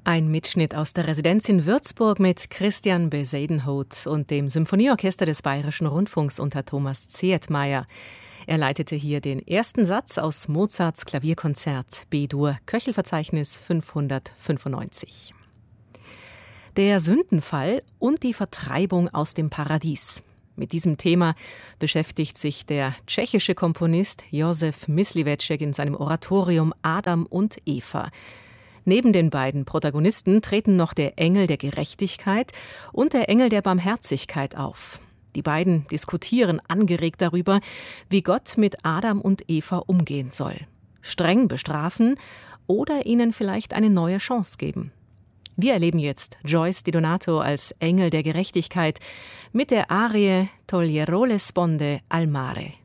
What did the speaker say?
Ein Mitschnitt aus der Residenz in Würzburg mit Christian Besadenhout und dem Symphonieorchester des Bayerischen Rundfunks unter Thomas Zehetmeier. Er leitete hier den ersten Satz aus Mozarts Klavierkonzert B-Dur, Köchelverzeichnis 595. Der Sündenfall und die Vertreibung aus dem Paradies. Mit diesem Thema beschäftigt sich der tschechische Komponist Josef Mysliveček in seinem Oratorium Adam und Eva. Neben den beiden Protagonisten treten noch der Engel der Gerechtigkeit und der Engel der Barmherzigkeit auf. Die beiden diskutieren angeregt darüber, wie Gott mit Adam und Eva umgehen soll. Streng bestrafen oder ihnen vielleicht eine neue Chance geben. Wir erleben jetzt Joyce Di Donato als Engel der Gerechtigkeit mit der Arie Togliero le sponde al mare.